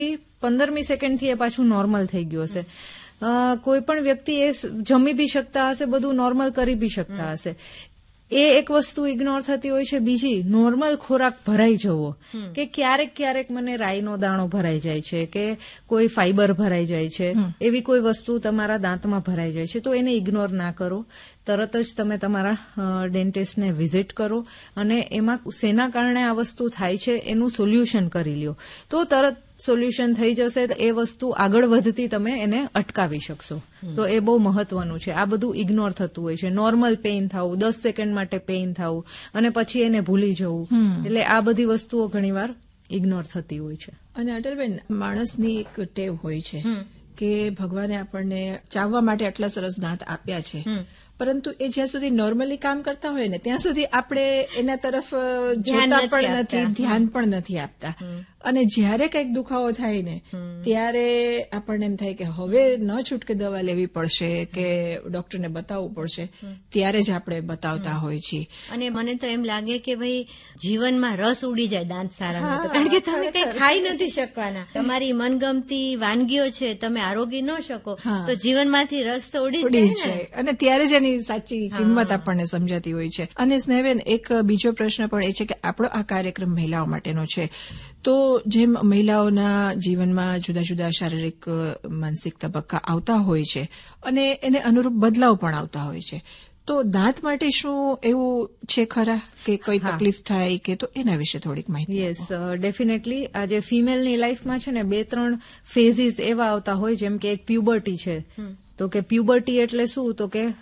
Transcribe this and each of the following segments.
15મી સેકન્ડથી એ પાછું નોર્મલ થઈ ગયું હશે. કોઈ પણ વ્યક્તિ એ જમી બી શકતા હશે, બધું નોર્મલ કરી બી શકતા હશે. એ એક વસ્તુ ઇગ્નોર થતી હોય છે. બીજી, નોર્મલ ખોરાક ભરાઈ જવો, કે ક્યારેક મને રાઈનો દાણો ભરાઈ જાય છે, કે કોઈ ફાઈબર ભરાઈ જાય છે, એવી કોઈ વસ્તુ તમારા દાંતમાં ભરાઈ જાય છે, તો એને ઇગ્નોર ના કરો. તરત જ તમે તમારા ડેન્ટિસ્ટને વિઝિટ કરો અને એમાં શેના કારણે આ વસ્તુ થાય છે એનું સોલ્યુશન કરી લ્યો. તો તરત સોલ્યુશન થઈ જશે. એ વસ્તુ આગળ વધતી તમે એને અટકાવી શકશો. તો એ બહુ મહત્વનું છે. આ બધું ઇગ્નોર થતું હોય છે. નોર્મલ પેઇન થવું, 10 સેકન્ડ માટે પેઇન થવું અને પછી એને ભૂલી જવું, એટલે આ બધી વસ્તુઓ ઘણીવાર ઇગ્નોર થતી હોય છે. અને અટલબેન, માણસની એક ટેવ હોય છે કે ભગવાને આપણને ચાવવા માટે આટલા સરસ દાંત આપ્યા છે, પરંતુ એ જ્યાં સુધી નોર્મલી કામ કરતા હોય ને ત્યાં સુધી આપણે એના તરફ જોતા પણ નથી, ધ્યાન પણ નથી આપતા. અને જ્યારે કંઈક દુખાવો થાય ને ત્યારે આપણને એમ થાય કે હવે ન છૂટકે દવા લેવી પડશે કે ડોક્ટરને બતાવવું પડશે, ત્યારે જ આપણે બતાવતા હોય છીએ. અને મને તો એમ લાગે કે ભાઈ જીવનમાં રસ ઉડી જાય દાંત સારા, કારણ કે તમે કઈ ખાઈ નથી શકવાના. તમારી મનગમતી વાનગીઓ છે, તમે આરોગી ન શકો તો જીવનમાંથી રસ તો ઉડી જાય. અને ત્યારે જ એની સાચી કિંમત આપણને સમજાતી હોય છે. અને સ્નેહબેન, એક બીજો પ્રશ્ન પણ એ છે કે આપણો આ કાર્યક્રમ મહિલાઓ માટેનો છે, તો જેમ મહિલાઓના જીવનમાં જુદા જુદા શારીરિક માનસિક તબક્કા આવતા હોય છે અને એને અનુરૂપ બદલાવ પણ આવતા હોય છે, તો દાંત માટે શું એવું છે ખરા કે કોઈ તકલીફ થાય કે, તો એના વિશે થોડીક માહિતી. Yes, definitely. આજે ફિમેલની લાઈફમાં છે ને 2-3 ફેઝિસ એવા આવતા હોય, જેમ કે એક પ્યુબર્ટી છે. તો કે પ્યુબર્ટી એટલે શું, તો કે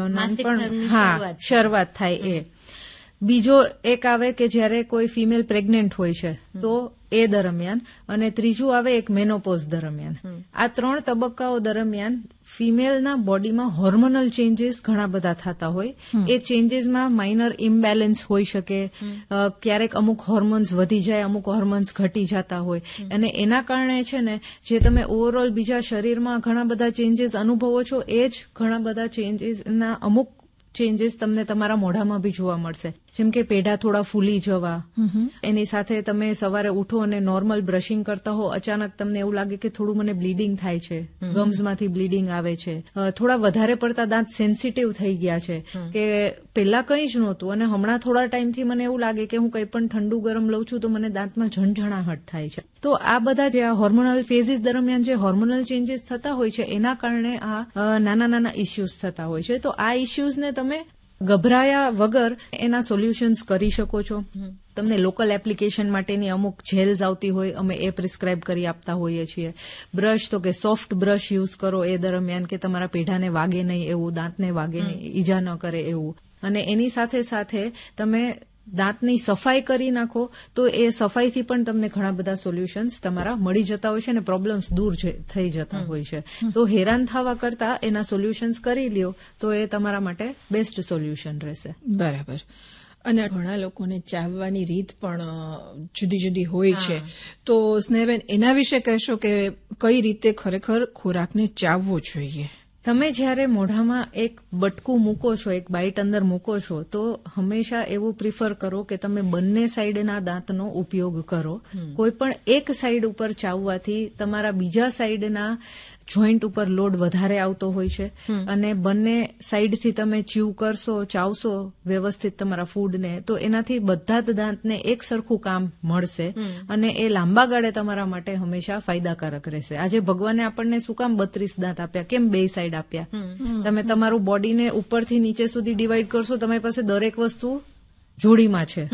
નાનપણ શરૂઆત થાય એ. બીજો એક આવે કે જ્યારે કોઈ ફિમેલ પ્રેગ્નેન્ટ હોય છે તો એ દરમિયાન, અને ત્રીજું આવે એક મેનોપોઝ દરમિયાન. આ 3 તબક્કાઓ દરમિયાન ફિમેલના બોડીમાં હોર્મોનલ ચેન્જીસ ઘણા બધા થતા હોય. એ ચેન્જીસમાં માઇનર ઇમ્બેલેન્સ હોઈ શકે, ક્યારેક અમુક હોર્મોન્સ વધી જાય, અમુક હોર્મોન્સ ઘટી જતા હોય, અને એના કારણે છે ને જે તમે ઓવરઓલ બીજા શરીરમાં ઘણા બધા ચેન્જીસ અનુભવો છો, એ જ ઘણા બધા ચેન્જીસના અમુક ચેન્જીસ તમને તમારા મોઢામાં બી જોવા મળશે. જેમ કે પેઢા થોડા ફૂલી જવા, એની સાથે તમે સવારે ઉઠો અને નોર્મલ બ્રશિંગ કરતા હો, અચાનક તમને એવું લાગે કે થોડું મને બ્લીડિંગ થાય છે, ગમ્સમાંથી બ્લીડિંગ આવે છે, થોડા વધારે પડતા દાંત સેન્સિટિવ થઈ ગયા છે, કે પહેલા કંઈ જ નહોતું અને હમણાં થોડા ટાઈમથી મને એવું લાગે કે હું કંઈ પણ ઠંડુ ગરમ લઉં છું તો મને દાંતમાં ઝણઝણાહટ થાય છે. તો આ બધા જે હોર્મોનલ ફેઝિસ દરમિયાન જે હોર્મોનલ ચેન્જીસ થતા હોય છે, એના કારણે આ નાના નાના ઇસ્યુઝ થતા હોય છે. તો આ ઇસ્યુઝને તમે ગભરાયા વગર એના સોલ્યુશન્સ કરી શકો છો. તમને લોકલ એપ્લિકેશન માટેની અમુક જેલ્સ આવતી હોય, અમે એ પ્રિસ્ક્રાઇબ કરી આપતા હોઈએ છીએ. બ્રશ, તો કે સોફ્ટ બ્રશ યુઝ કરો એ દરમિયાન, કે તમારા પેઢાને વાગે નહીં એવું, દાંતને વાગે નહીં, ઈજા ન કરે એવું. અને એની સાથે સાથે તમે દાંતની સફાઈ કરી નાખો તો એ સફાઈથી પણ તમને ઘણા બધા સોલ્યુશન્સ તમારા મળી જતા હોય છે અને પ્રોબ્લેમ્સ દૂર થઈ જતા હોય છે. તો હેરાન થવા કરતા એના સોલ્યુશન્સ કરી લ્યો તો એ તમારા માટે બેસ્ટ સોલ્યુશન રહેશે. બરાબર. અને ઘણા લોકોને ચાવવાની રીત પણ જુદી જુદી હોય છે, તો સ્નેહબેન એના વિશે કહેશો કે કઈ રીતે ખરેખર ખોરાકને ચાવવો જોઈએ? તમે જ્યારે મોઢામાં એક બટકું મૂકો છો, એક બાઈટ અંદર મૂકો છો, તો હંમેશા એવું પ્રિફર કરો કે તમે બંને સાઈડના દાંતનો ઉપયોગ કરો. કોઈ પણ એક સાઈડ ઉપર ચાવવાથી તમારા બીજા સાઈડના જોઈન્ટ ઉપર લોડ વધારે આવતો હોય છે, અને બંને સાઈડથી તમે ચ્યુ કરશો, ચાવશો વ્યવસ્થિત તમારા ફૂડને, તો એનાથી બધા જ દાંતને એક સરખું કામ મળશે અને એ લાંબા ગાળે તમારા માટે હંમેશા ફાયદાકારક રહેશે. આજે ભગવાને આપણને શું કામ 32 દાંત આપ્યા, કેમ 2 સાઈડ આપ્યા? તમે તમારું બોડીને ઉપરથી નીચે સુધી ડિવાઈડ કરશો, તમારી પાસે દરેક વસ્તુ જોડીમાં છે,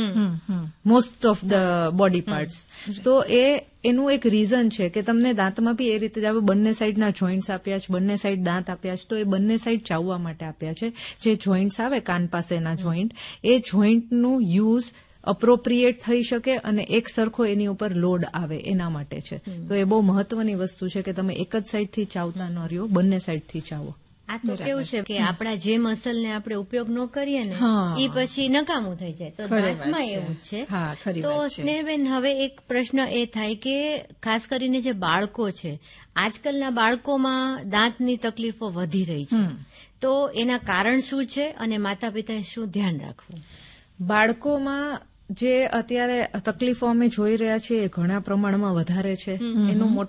most of the body parts. તો એનું એક રીઝન છે કે તમને દાંતમાં બી એ રીતે જ આવે, બંને સાઈડના જોઈન્ટ્સ આપ્યા છે, બંને સાઈડ દાંત આપ્યા છે, તો એ બંને સાઈડ ચાવવા માટે આપ્યા છે. જે જોઈન્ટ્સ આવે કાન પાસેના જોઈન્ટ, એ જોઈન્ટનું યુઝ અપ્રોપ્રિએટ થઈ શકે અને એક સરખો એની ઉપર લોડ આવે એના માટે છે. તો એ બહુ મહત્વની વસ્તુ છે કે તમે એક જ સાઈડથી ચાવતા ન રહ્યો, બંને સાઈડથી ચાવો. આ તો કેવું છે કે આપણા જે મસલને આપણે ઉપયોગ ન કરીએ ને એ પછી નકામું થઈ જાય, તો દાંતમાં એવું છે. તો સ્નેહબેન, હવે એક પ્રશ્ન એ થાય કે ખાસ કરીને જે બાળકો છે, આજકાલના બાળકોમાં દાંતની તકલીફો વધી રહી છે, તો એના કારણ શું છે અને માતા પિતાએ શું ધ્યાન રાખવું? બાળકોમાં જે અત્યારે તકલીફો અમે જોઈ રહ્યા છીએ એ ઘણા પ્રમાણમાં વધારે છે. એનું